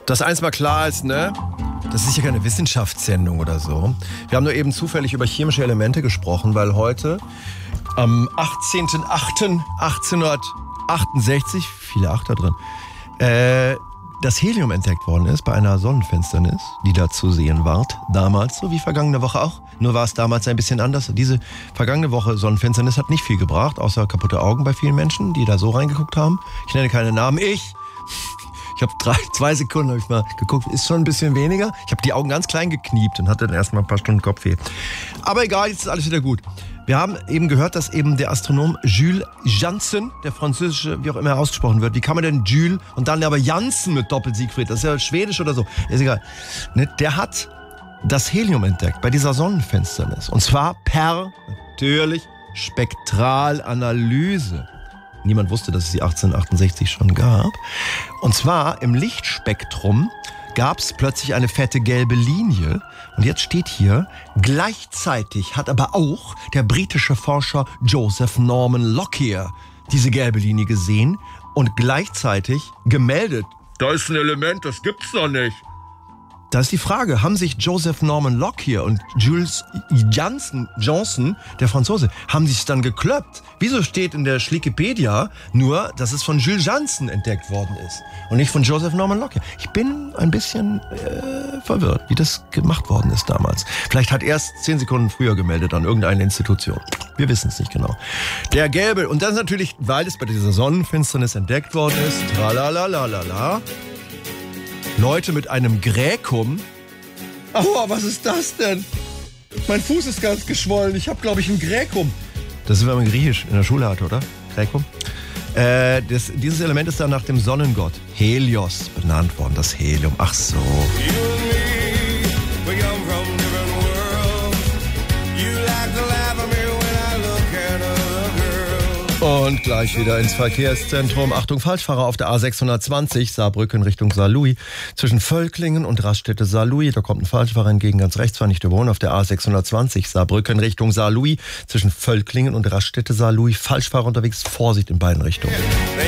Dass eins mal klar ist, ne? Das ist ja keine Wissenschaftssendung oder so. Wir haben nur eben zufällig über chemische Elemente gesprochen, weil heute am 18.08.1868, viele Achter drin, das Helium entdeckt worden ist bei einer Sonnenfinsternis, die da zu sehen war, damals, so wie vergangene Woche auch. Nur war es damals ein bisschen anders. Diese vergangene Woche Sonnenfinsternis hat nicht viel gebracht, außer kaputte Augen bei vielen Menschen, die da so reingeguckt haben. Ich nenne keine Namen. Ich habe 2 Sekunden hab ich mal geguckt, ist schon ein bisschen weniger. Ich habe die Augen ganz klein gekniept und hatte dann erstmal ein paar Stunden Kopfweh. Aber egal, jetzt ist alles wieder gut. Wir haben eben gehört, dass eben der Astronom Jules Janssen, der französische, wie auch immer ausgesprochen wird, wie kann man denn Jules und dann aber Janssen mit Doppel-Siegfried, das ist ja schwedisch oder so, ist egal. Der hat das Helium entdeckt bei dieser Sonnenfinsternis. Und zwar per, natürlich, Spektralanalyse. Niemand wusste, dass es sie 1868 schon gab. Und zwar im Lichtspektrum gab es plötzlich eine fette gelbe Linie. Und jetzt steht hier, gleichzeitig hat aber auch der britische Forscher Joseph Norman Lockyer diese gelbe Linie gesehen und gleichzeitig gemeldet. Da ist ein Element, das gibt's doch nicht. Da ist die Frage, haben sich Joseph Norman Lockyer und Jules Janssen, der Franzose, haben sich dann gekloppt? Wieso steht in der Schlickipedia nur, dass es von Jules Janssen entdeckt worden ist und nicht von Joseph Norman Lockyer? Ich bin ein bisschen verwirrt, wie das gemacht worden ist damals. Vielleicht hat er es 10 Sekunden früher gemeldet an irgendeine Institution. Wir wissen es nicht genau. Der gelbe, und das natürlich, weil es bei dieser Sonnenfinsternis entdeckt worden ist, tralalalala, Leute mit einem Gräkum. Aua, was ist das denn? Mein Fuß ist ganz geschwollen. Ich habe, glaube ich, ein Gräkum. Das ist, wenn man Griechisch in der Schule hat, oder? Gräkum. Dieses Element ist dann nach dem Sonnengott Helios benannt worden. Das Helium. Ach so. Und gleich wieder ins Verkehrszentrum. Achtung, Falschfahrer auf der A620, Saarbrücken Richtung Saarlouis. Zwischen Völklingen und Raststätte Saarlouis. Da kommt ein Falschfahrer entgegen, ganz rechts, zwar nicht wohnen, auf der A620, Saarbrücken Richtung Saarlouis. Zwischen Völklingen und Raststätte Saarlouis. Falschfahrer unterwegs, Vorsicht in beiden Richtungen.